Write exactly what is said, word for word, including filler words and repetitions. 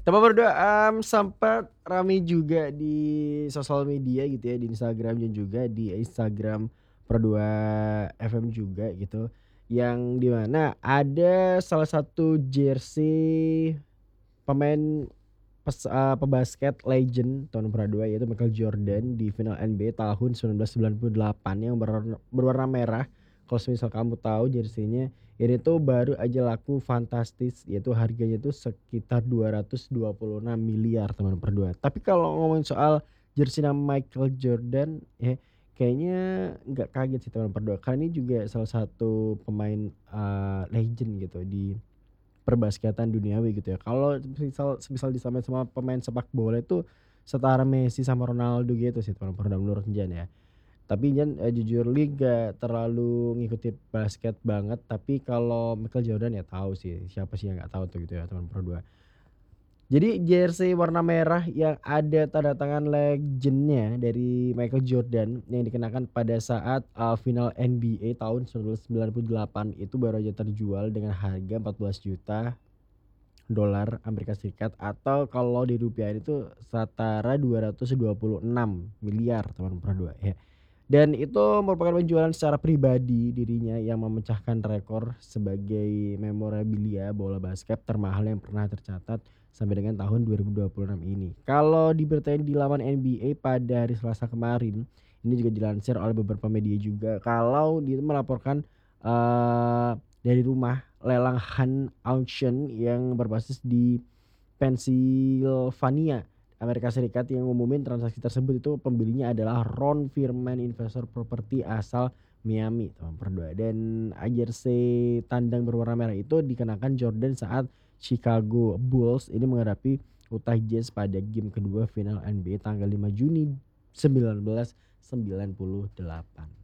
Teman berdua, mmm, sempat rame juga di sosial media gitu ya, di Instagram dan juga di Instagram Per dua F M juga gitu, yang di mana ada salah satu jersey pemain pes eee, pebasket legend tahun Per dua yaitu Michael Jordan di final N B A tahun seribu sembilan ratus sembilan puluh delapan yang berwarna berwarna merah. Kalau semisal kamu tahu jersey-nya, ini tuh baru aja laku fantastis, yaitu harganya tuh sekitar dua ratus dua puluh enam miliar teman Per dua. Tapi kalau ngomongin soal jersey nama Michael Jordan, ya kayaknya nggak kaget sih teman Per dua, karena ini juga salah satu pemain, eee, legend gitu di perbasketan duniawi gitu ya. Kalau semisal semisal disamain sama pemain sepak bola itu setara Messi sama Ronaldo gitu sih teman Per dua menurut Jan ya. Tapi Jan, eee, jujur li nggak terlalu ngikutin basket banget, tapi kalau Michael Jordan ya tahu sih, siapa sih yang nggak tahu tuh gitu ya teman Per dua. Jadi jersey warna merah yang ada tanda tangan legend-nya dari Michael Jordan yang dikenakan pada saat, eee, final N B A tahun seribu sembilan ratus sembilan puluh delapan itu baru aja terjual dengan harga empat belas juta dolar Amerika Serikat atau kalau dirupiahin itu setara dua ratus dua puluh enam miliar teman Per dua ya. Dan itu merupakan penjualan secara pribadi dirinya yang memecahkan rekor sebagai memorabilia bola basket termahal yang pernah tercatat sampai dengan tahun dua ribu dua puluh enam ini. Kalau diberitain di laman N B A pada hari Selasa kemarin, ini juga dilansir oleh beberapa media juga kalau dia melaporkan, eee, dari rumah lelang Hunt Auction yang berbasis di Pennsylvania, Amerika Serikat yang ngumumin transaksi tersebut itu pembelinya adalah Ron Firman investor properti asal Miami teman Per dua dan ah, jersey tandang berwarna merah itu dikenakan Jordan saat Chicago Bulls ini menghadapi Utah Jazz pada game kedua final N B A tanggal lima Juni seribu sembilan ratus sembilan puluh delapan.